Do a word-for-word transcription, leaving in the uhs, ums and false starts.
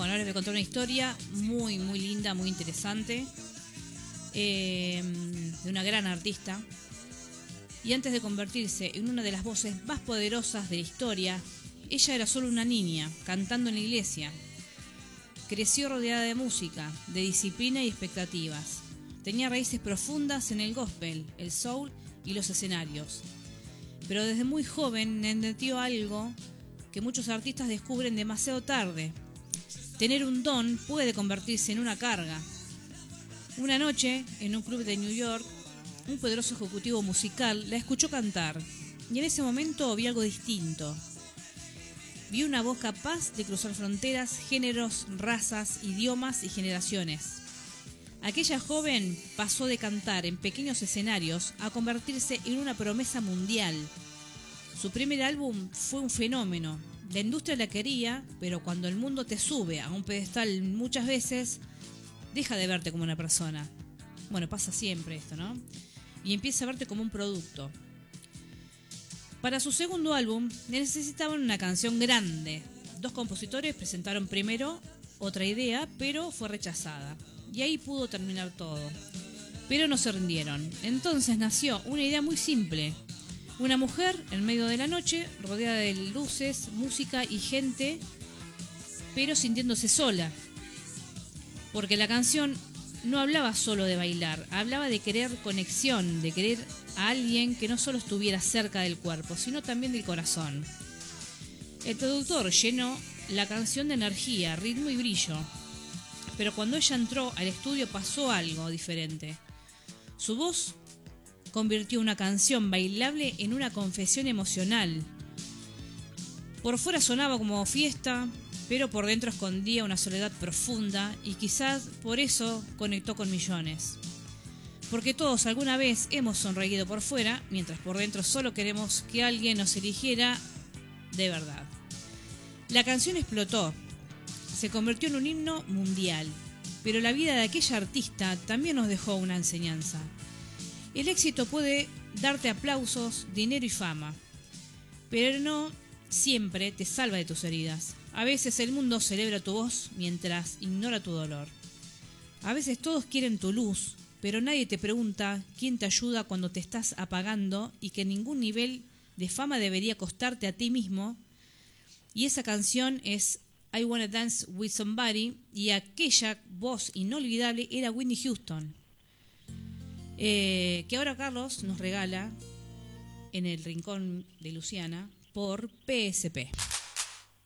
Bueno, ahora les voy a contar una historia muy, muy linda, muy interesante, eh, de una gran artista. Y antes de convertirse en una de las voces más poderosas de la historia, ella era solo una niña, cantando en la iglesia. Creció rodeada de música, de disciplina y expectativas. Tenía raíces profundas en el gospel, el soul y los escenarios. Pero desde muy joven entendió algo que muchos artistas descubren demasiado tarde. Tener un don puede convertirse en una carga. Una noche, en un club de New York, un poderoso ejecutivo musical la escuchó cantar, y en ese momento vio algo distinto. Vio una voz capaz de cruzar fronteras, géneros, razas, idiomas y generaciones. Aquella joven pasó de cantar en pequeños escenarios a convertirse en una promesa mundial. Su primer álbum fue un fenómeno. La industria la quería, pero cuando el mundo te sube a un pedestal muchas veces, deja de verte como una persona. Bueno, pasa siempre esto, ¿no? Y empieza a verte como un producto. Para su segundo álbum necesitaban una canción grande. Dos compositores presentaron primero otra idea, pero fue rechazada. Y ahí pudo terminar todo. Pero no se rindieron. Entonces nació una idea muy simple. Una mujer en medio de la noche, rodeada de luces, música y gente, pero sintiéndose sola. Porque la canción no hablaba solo de bailar, hablaba de querer conexión, de querer a alguien que no solo estuviera cerca del cuerpo, sino también del corazón. El productor llenó la canción de energía, ritmo y brillo, pero cuando ella entró al estudio pasó algo diferente. Su voz convirtió una canción bailable en una confesión emocional. Por fuera sonaba como fiesta, pero por dentro escondía una soledad profunda y quizás por eso conectó con millones. Porque todos alguna vez hemos sonreído por fuera, mientras por dentro solo queremos que alguien nos eligiera de verdad. La canción explotó, se convirtió en un himno mundial, pero la vida de aquella artista también nos dejó una enseñanza. El éxito puede darte aplausos, dinero y fama, pero no siempre te salva de tus heridas. A veces el mundo celebra tu voz mientras ignora tu dolor. A veces todos quieren tu luz, pero nadie te pregunta quién te ayuda cuando te estás apagando y que ningún nivel de fama debería costarte a ti mismo. Y esa canción es I Wanna Dance With Somebody, y aquella voz inolvidable era Whitney Houston, eh, que ahora Carlos nos regala en el rincón de Luciana por P S P.